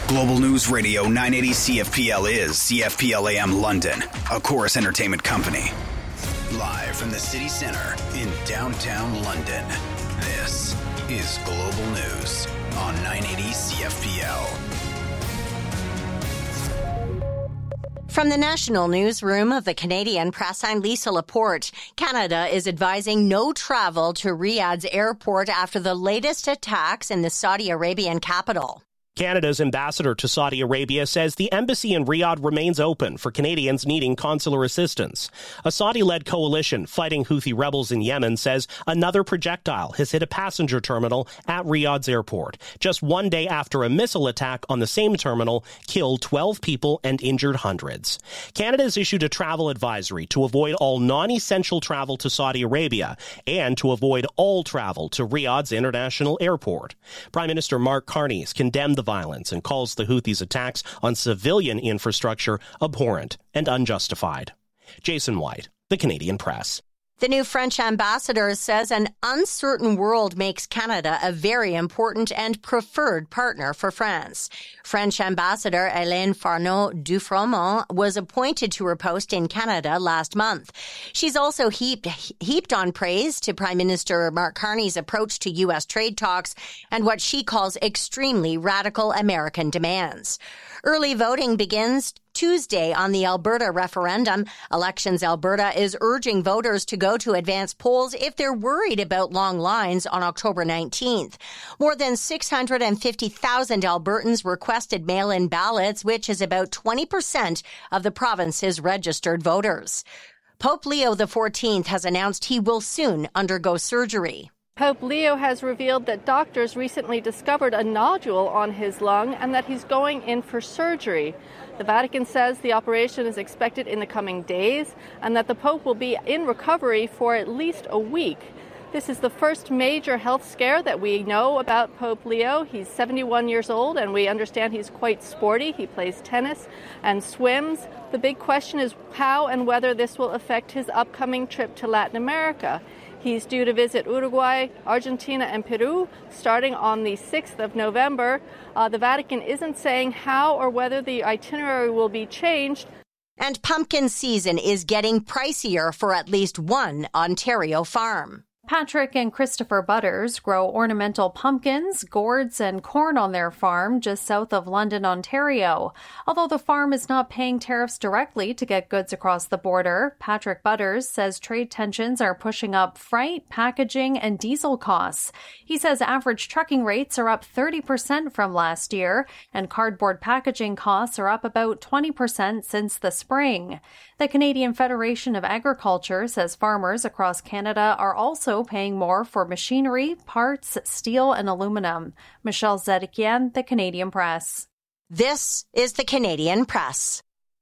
Global News Radio 980 CFPL is CFPL AM London, a Chorus Entertainment company. Live from the city centre in downtown London, this is Global News on 980 CFPL. From the national newsroom of the Canadian Press, I'm Lisa Laporte. Canada is advising no travel to Riyadh's airport after the latest attacks in the Saudi Arabian capital. Canada's ambassador to Saudi Arabia says the embassy in Riyadh remains open for Canadians needing consular assistance. A Saudi-led coalition fighting Houthi rebels in Yemen says another projectile has hit a passenger terminal at Riyadh's airport, just one day after a missile attack on the same terminal killed 12 people and injured hundreds. Canada has issued a travel advisory to avoid all non-essential travel to Saudi Arabia and to avoid all travel to Riyadh's international airport. Prime Minister Mark Carney has condemned the violence and calls the Houthis' attacks on civilian infrastructure abhorrent and unjustified. Jason White, The Canadian Press. The new French ambassador says an uncertain world makes Canada a very important and preferred partner for France. French Ambassador Hélène Farneau-Dufromont was appointed to her post in Canada last month. She's also heaped on praise to Prime Minister Mark Carney's approach to U.S. trade talks and what she calls extremely radical American demands. Early voting begins Tuesday on the Alberta referendum. Elections Alberta is urging voters to go to advanced polls if they're worried about long lines on October 19th. More than 650,000 Albertans requested mail-in ballots, which is about 20% of the province's registered voters. Pope Leo XIV has announced he will soon undergo surgery. Pope Leo has revealed that doctors recently discovered a nodule on his lung and that he's going in for surgery. The Vatican says the operation is expected in the coming days and that the Pope will be in recovery for at least a week. This is the first major health scare that we know about Pope Leo. He's 71 years old and we understand he's quite sporty. He plays tennis and swims. The big question is how and whether this will affect his upcoming trip to Latin America. He's due to visit Uruguay, Argentina, and Peru starting on the 6th of November. The Vatican isn't saying how or whether the itinerary will be changed. And pumpkin season is getting pricier for at least one Ontario farm. Patrick and Christopher Butters grow ornamental pumpkins, gourds, and corn on their farm just south of London, Ontario. Although the farm is not paying tariffs directly to get goods across the border, Patrick Butters says trade tensions are pushing up freight, packaging, and diesel costs. He says average trucking rates are up 30% from last year, and cardboard packaging costs are up about 20% since the spring. The Canadian Federation of Agriculture says farmers across Canada are also paying more for machinery, parts, steel, and aluminum. Michelle Zedekian, The Canadian Press. This is The Canadian Press.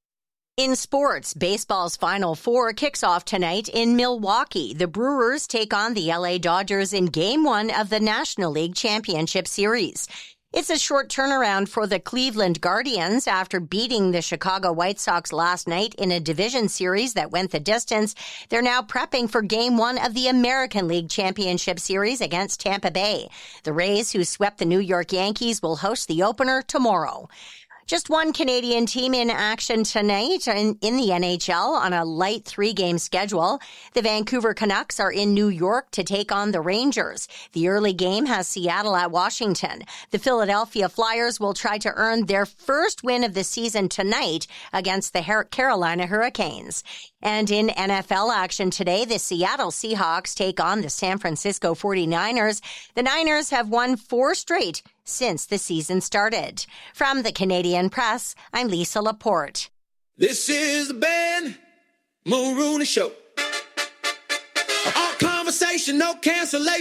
In sports, baseball's Final Four kicks off tonight in Milwaukee. The Brewers take on the LA Dodgers in Game 1 of the National League Championship Series. It's a short turnaround for the Cleveland Guardians after beating the Chicago White Sox last night in a division series that went the distance. They're now prepping for Game 1 of the American League Championship Series against Tampa Bay. The Rays, who swept the New York Yankees, will host the opener tomorrow. Just one Canadian team in action tonight in the NHL on a light 3-game schedule. The Vancouver Canucks are in New York to take on the Rangers. The early game has Seattle at Washington. The Philadelphia Flyers will try to earn their first win of the season tonight against the Carolina Hurricanes. And in NFL action today, the Seattle Seahawks take on the San Francisco 49ers. The Niners have won 4 straight since the season started. From the Canadian Press, I'm Lisa Laporte. This is the Ben Mulrooney Show. All conversation, no cancellation.